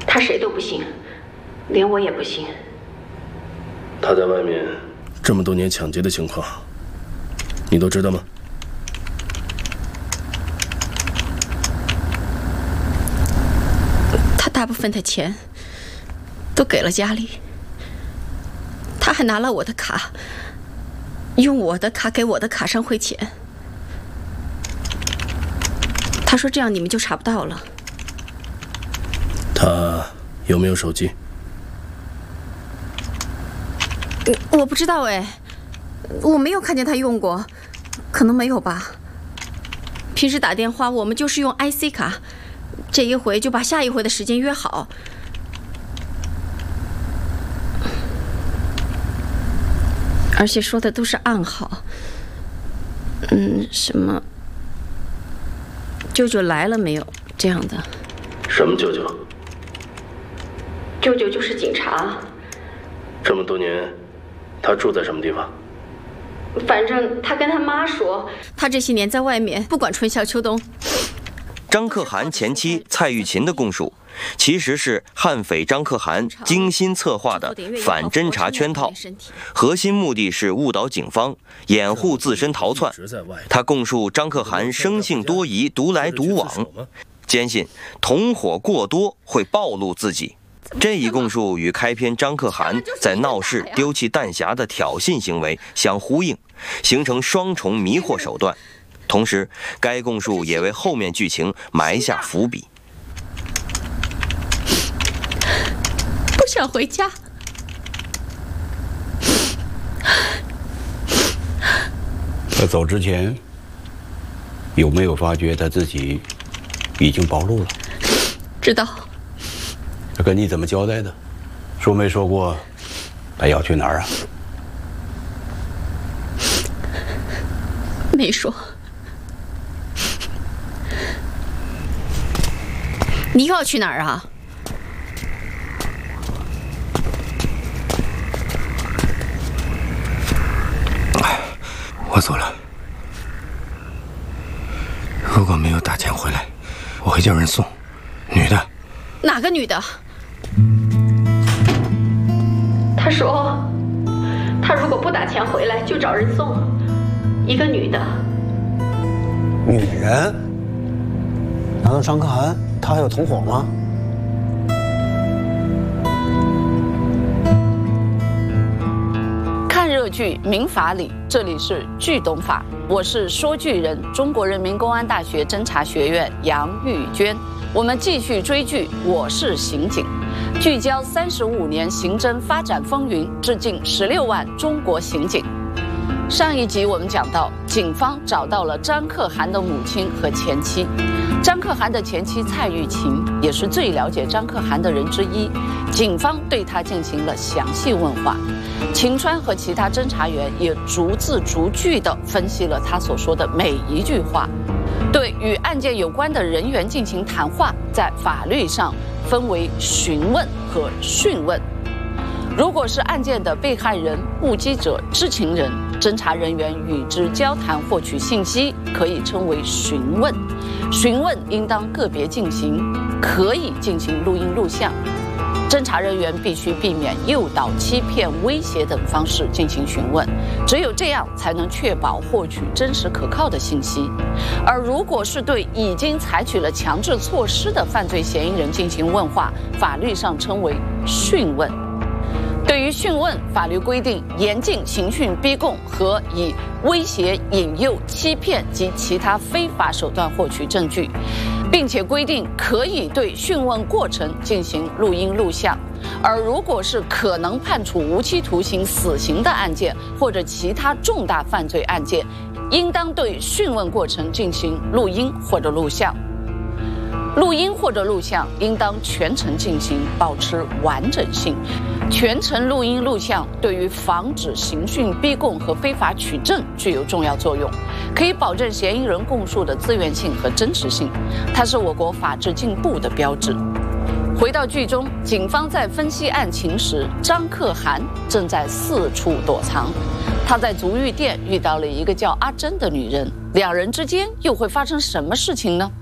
他谁都不信，连我也不信。 他在外面这么多年抢劫的情况，你都知道吗？ 他大部分的钱都给了家里，他还拿了我的卡，用我的卡给我的卡上汇钱。他说这样你们就查不到了。 他有没有手机？ 我不知道哎，我没有看见他用过，可能没有吧。平时打电话我们就是用 IC 卡，这一回就把下一回的时间约好。而且说的都是暗号，什么舅舅来了没有这样的。 什么舅舅？ 舅舅就是警察。 这么多年，他住在什么地方？ 反正他跟他妈说，他这些年在外面，不管春夏秋冬。 张可汗前妻蔡玉琴的供述，其实是悍匪张可汗精心策划的反侦查圈套，核心目的是误导警方，掩护自身逃窜。他供述张可汗生性多疑，独来独往，坚信同伙过多会暴露自己。这一供述与开篇张可汗在闹市丢弃弹匣的挑衅行为相呼应，形成双重迷惑手段。同时，该供述也为后面剧情埋下伏笔。 不想回家。 他走之前，有没有发觉他自己已经暴露了？ 知道。 他跟你怎么交代的？说没说过他要去哪儿啊？ 没说。你又要去哪儿啊？ 我走了。如果没有打钱回来，我会叫人送。女的。 哪个女的？他说，他如果不打钱回来，就找人送。一个女的。 女人？难道张可汗他还有同伙吗？ 看热剧民法理，这里是剧懂法，我是说剧人，中国人民公安大学侦查学院杨玉娟。我们继续追剧《我是刑警》，聚焦35年刑侦发展风云，致敬16万中国刑警。上一集我们讲到，警方找到了张可汗的母亲和前妻。张可汗的前妻蔡玉琴也是最了解张可汗的人之一，警方对他进行了详细问话。秦川和其他侦查员也逐字逐句地分析了他所说的每一句话。对与案件有关的人员进行谈话，在法律上分为询问和讯问。如果是案件的被害人、目击者、知情人，侦查人员与之交谈获取信息，可以称为询问。询问应当个别进行，可以进行录音录像。侦查人员必须避免诱导、欺骗、威胁等方式进行询问，只有这样才能确保获取真实可靠的信息。而如果是对已经采取了强制措施的犯罪嫌疑人进行问话，法律上称为讯问。对于讯问，法律规定严禁刑讯逼供和以威胁、引诱、欺骗及其他非法手段获取证据，并且规定可以对讯问过程进行录音录像。而如果是可能判处无期徒刑、死刑的案件或者其他重大犯罪案件，应当对讯问过程进行录音或者录像。录音或者录像应当全程进行，保持完整性。全程录音录像对于防止刑讯逼供和非法取证具有重要作用，可以保证嫌疑人供述的自愿性和真实性，它是我国法治进步的标志。回到剧中，警方在分析案情时，张可汗正在四处躲藏。他在足浴店遇到了一个叫阿珍的女人，两人之间又会发生什么事情呢？